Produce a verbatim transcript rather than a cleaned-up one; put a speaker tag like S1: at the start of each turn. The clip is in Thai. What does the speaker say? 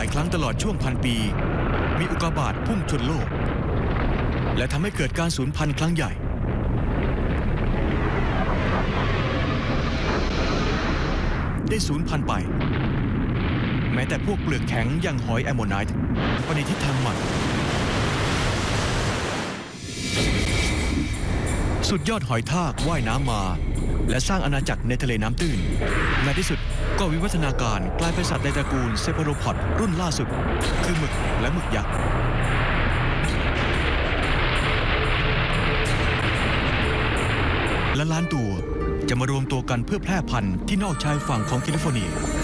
S1: ายครั้งตลอดช่วงพันปีมีอุกกาบาตพุ่งชนโลกและทำให้เกิดการสูญพันธุ์ครั้งใหญ่ได้สูญพันธุ์ไปแม้แต่พวกเปลือกแข็งอย่างหอยแอมโมไนต์ไปในทิศทางใหม่สุดยอดหอยทากว่ายน้ำมาและสร้างอาณาจักรในทะเลน้ำตื้นในที่สุดก็วิวัฒนาการกลายเป็นสัตว์ในตระกูลเซฟโรพอดรุ่นล่าสุดคือหมึกและหมึกยักษ์และล้านตัวจะมารวมตัวกันเพื่อแพร่พันธุ์ที่นอกชายฝั่งของแคลิฟอร์เนีย